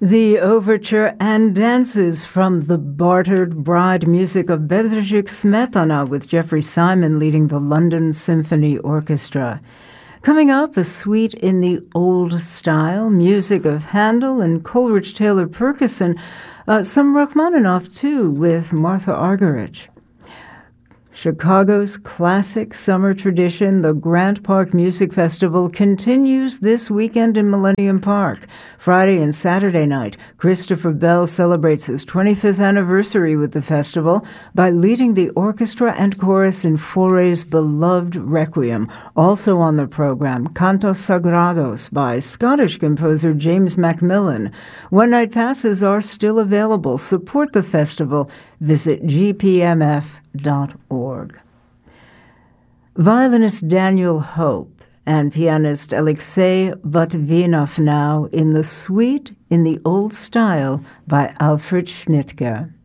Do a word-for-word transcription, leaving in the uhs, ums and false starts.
The overture and dances from The Bartered Bride, music of Bedřich Smetana, with Jeffrey Simon leading the London Symphony Orchestra. Coming up, a suite in the old style, music of Handel and Coleridge Taylor Purkison, uh, some Rachmaninoff too, with Martha Argerich. Chicago's classic summer tradition, the Grant Park Music Festival, continues this weekend in Millennium Park. Friday and Saturday night, Christopher Bell celebrates his twenty-fifth anniversary with the festival by leading the orchestra and chorus in Fauré's beloved Requiem. Also on the program, Cantos Sagrados by Scottish composer James Macmillan. One-night passes are still available. Support the festival. Visit g p m f dot org. Violinist Daniel Hope and pianist Alexei Botvinov now in the suite in the old style by Alfred Schnittger.